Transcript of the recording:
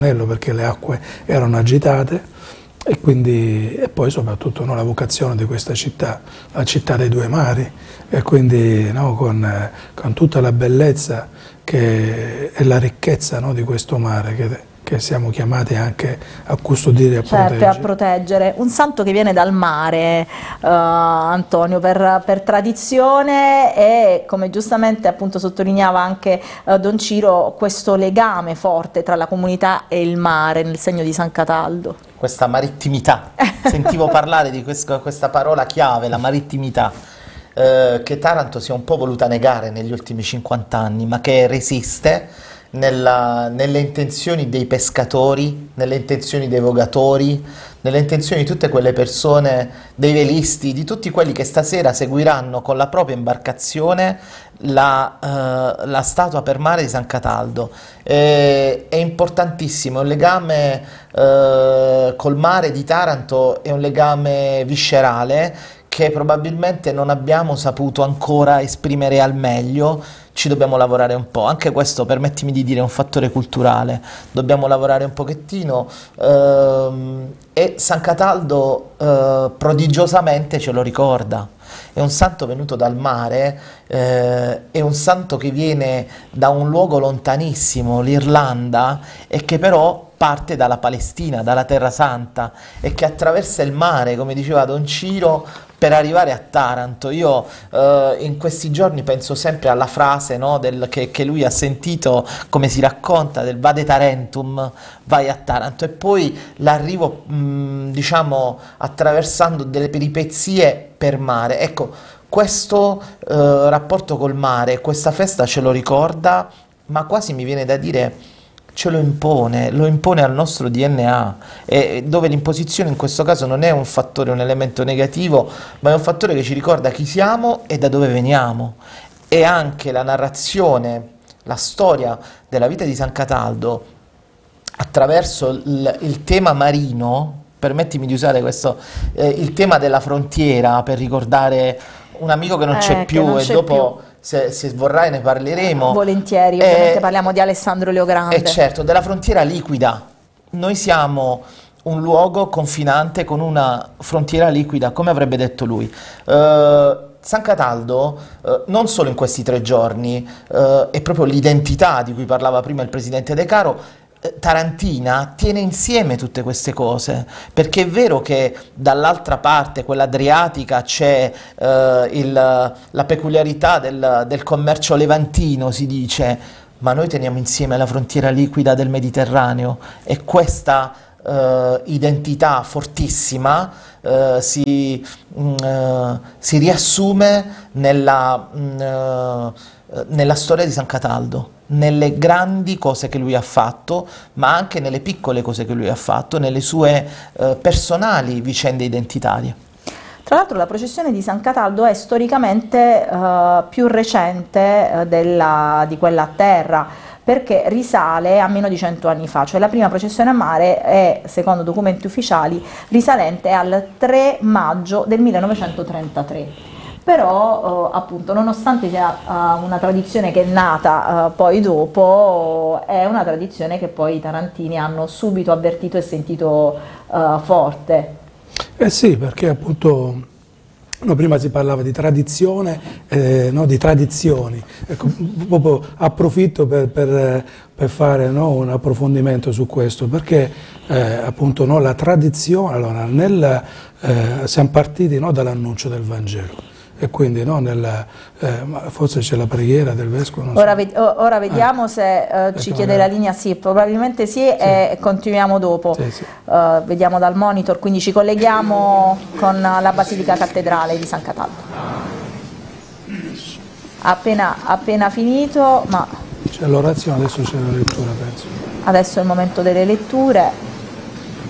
perché le acque erano agitate e poi soprattutto la vocazione di questa città, la città dei due mari, e quindi con tutta la bellezza e la ricchezza di questo mare che siamo chiamati anche a custodire e a proteggere. Certo, a proteggere. Un santo che viene dal mare, Antonio, per tradizione, e come giustamente appunto sottolineava anche Don Ciro, questo legame forte tra la comunità e il mare nel segno di San Cataldo. Questa marittimità, sentivo parlare di questa parola chiave, la marittimità, che Taranto si è un po' voluta negare negli ultimi 50 anni, ma che resiste nelle intenzioni dei pescatori, nelle intenzioni dei vogatori, nelle intenzioni di tutte quelle persone, dei velisti, di tutti quelli che stasera seguiranno con la propria imbarcazione la statua per mare di San Cataldo. È importantissimo, è un legame col mare di Taranto, è un legame viscerale che probabilmente non abbiamo saputo ancora esprimere al meglio. Ci dobbiamo lavorare un po', anche questo, permettimi di dire, è un fattore culturale, dobbiamo lavorare un pochettino, e San Cataldo prodigiosamente ce lo ricorda. È un santo venuto dal mare, è un santo che viene da un luogo lontanissimo, l'Irlanda, e che però parte dalla Palestina, dalla Terra Santa, e che attraversa il mare, come diceva Don Ciro, per arrivare a Taranto. Io in questi giorni penso sempre alla frase, no, che lui ha sentito, come si racconta, del Vade Tarentum, vai a Taranto, e poi l'arrivo diciamo attraversando delle peripezie per mare. Ecco, questo rapporto col mare, questa festa ce lo ricorda, ma quasi mi viene da dire ce lo impone al nostro DNA, dove l'imposizione in questo caso non è un fattore, un elemento negativo, ma è un fattore che ci ricorda chi siamo e da dove veniamo. E anche la narrazione, la storia della vita di San Cataldo attraverso il tema marino, permettimi di usare questo, il tema della frontiera, per ricordare un amico che non c'è più, e dopo se vorrai ne parleremo. Volentieri, ovviamente parliamo di Alessandro Leogrande. E certo, della frontiera liquida. Noi siamo un luogo confinante con una frontiera liquida, come avrebbe detto lui. San Cataldo, non solo in questi 3 giorni, è proprio l'identità di cui parlava prima il presidente De Caro, tarantina, tiene insieme tutte queste cose, perché è vero che dall'altra parte, quella adriatica, c'è la peculiarità del commercio levantino, si dice, ma noi teniamo insieme la frontiera liquida del Mediterraneo, e questa identità fortissima si riassume nella storia di San Cataldo, nelle grandi cose che lui ha fatto, ma anche nelle piccole cose che lui ha fatto, nelle sue personali vicende identitarie. Tra l'altro la processione di San Cataldo è storicamente più recente di quella a terra, perché risale a meno di 100 anni fa, cioè la prima processione a mare è, secondo documenti ufficiali, risalente al 3 maggio del 1933. Però appunto, nonostante sia una tradizione che è nata poi dopo, è una tradizione che poi i tarantini hanno subito avvertito e sentito forte. Sì, perché appunto prima si parlava di tradizione, di tradizioni. Ecco, proprio approfitto per fare un approfondimento su questo, perché appunto la tradizione, allora, siamo partiti dall'annuncio del Vangelo. E quindi forse c'è la preghiera del Vescovo. Ora vediamo se ci chiede la linea, sì, probabilmente sì, e continuiamo dopo. Sì. Vediamo dal monitor, quindi ci colleghiamo con la Basilica Cattedrale di San Cataldo. Appena finito, ma... C'è l'orazione, adesso c'è la lettura, penso. Adesso è il momento delle letture.